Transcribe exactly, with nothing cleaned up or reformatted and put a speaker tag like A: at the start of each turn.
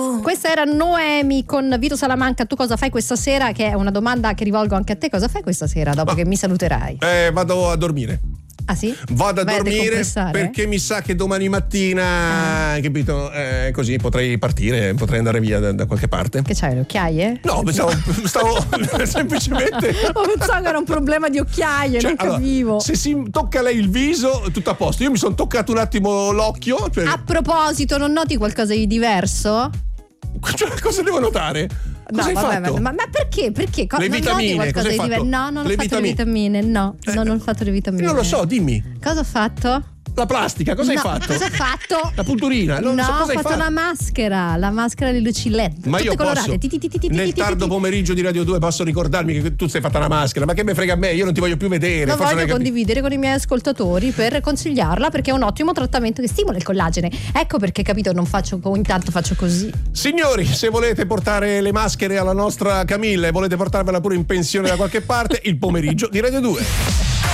A: Questa era Noemi con Vito Salamanca. Tu cosa fai questa sera? Che è una domanda che rivolgo anche a te. Cosa fai questa sera dopo Ma, che mi saluterai?
B: Eh, vado a dormire.
A: Ah sì?
B: Vado a
A: Vai
B: dormire
A: a
B: perché mi sa che domani mattina, ah. capito, eh, così potrei partire, potrei andare via da, da qualche parte.
A: Che c'hai, le occhiaie?
B: No, pensavo, stavo semplicemente.
A: Ho pensato che era un problema di occhiaie, cioè, non
B: allora,
A: capivo.
B: Se si tocca lei il viso, tutto a posto. Io mi sono toccato un attimo l'occhio. Cioè...
A: A proposito, non noti qualcosa di diverso?
B: Cioè, cosa devo notare?
A: No,
B: cosa
A: vabbè,
B: hai fatto?
A: Ma, ma perché? Perché? Co-
B: le
A: non
B: vitamine,
A: noti qualcosa
B: cosa
A: di diverso? No, non
B: le
A: ho fatto
B: vitamine.
A: le vitamine, no, eh, non ho fatto le vitamine.
B: Non lo so, dimmi.
A: Cosa ho fatto?
B: La plastica, cosa
A: no,
B: hai fatto?
A: Cosa ho fatto?
B: La punturina? Non
A: no,
B: so cosa
A: ho fatto,
B: hai fatto
A: una maschera, la maschera di luci L E D.
B: Ma
A: tutte
B: io
A: colorate.
B: posso,
A: ti, ti, ti, ti, ti,
B: nel
A: ti,
B: tardo
A: ti,
B: pomeriggio di Radio due posso ricordarmi che tu sei fatta una maschera, ma che me frega a me, io non ti voglio più vedere.
A: Lo
B: Forse
A: voglio
B: non
A: condividere con i miei ascoltatori per consigliarla, perché è un ottimo trattamento che stimola il collagene. Ecco perché, capito, non faccio, intanto faccio così.
B: Signori, se volete portare le maschere alla nostra Camilla e volete portarvela pure in pensione da qualche parte, il pomeriggio di Radio due.